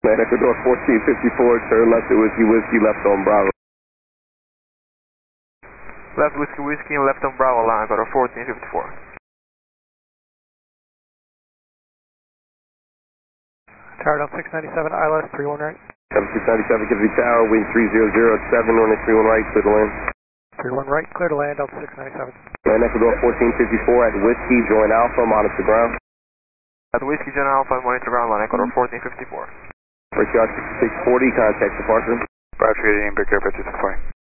Ecuador 1454, turn left at Whiskey Whiskey, left on Bravo. Left Whiskey Whiskey and left on Bravo line, Ecuador 1454. Tower down 697, ILS 31 right. 7697, Kennedy Tower, wind 3007, runway 31 right, clear to land. 31 right, clear to land, Delta 697. Land Ecuador 1454 at Whiskey, join Alpha, monitor ground. At Whiskey John Alpha, monitor ground line, Ecuador 1454. RTR 6640, contact departure. Roger, 88, Big Air 5640.